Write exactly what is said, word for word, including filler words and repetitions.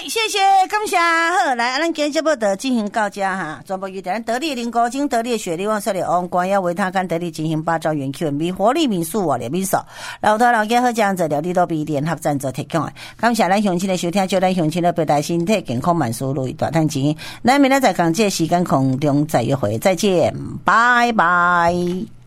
谢谢，感谢。好，来，咱今日节目就进行到这哈，全部由咱得力灵高精、得力雪力旺、色力王冠要维他干得力进行八兆元 Q M B 活力民宿啊，联名手，老头老家好这样子，疗力都比联合赞助提供的。感谢咱乡亲的收听，祝咱乡亲的表达身体健康万事如意，大赚钱。咱明仔载讲这时间空中再约会，再见，拜拜。